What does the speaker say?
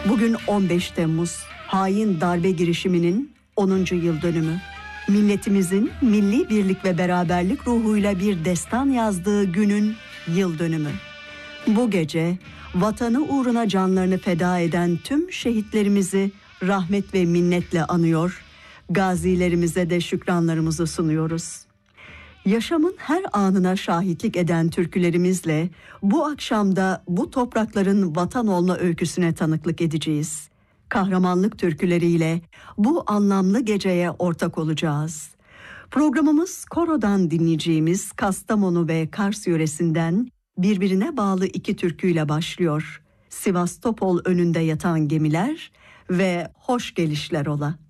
Bugün 15 Temmuz, hain darbe girişiminin 10. yıl dönümü. Milletimizin milli birlik ve beraberlik ruhuyla bir destan yazdığı günün yıl dönümü. Bu gece vatanı uğruna canlarını feda eden tüm şehitlerimizi rahmet ve minnetle anıyor, gazilerimize de şükranlarımızı sunuyoruz. Yaşamın her anına şahitlik eden türkülerimizle bu akşamda bu toprakların vatan olma öyküsüne tanıklık edeceğiz. Kahramanlık türküleriyle bu anlamlı geceye ortak olacağız. Programımız korodan dinleyeceğimiz Kastamonu ve Kars yöresinden birbirine bağlı iki türküyle başlıyor. Sivastopol önünde yatan gemiler ve hoş gelişler ola.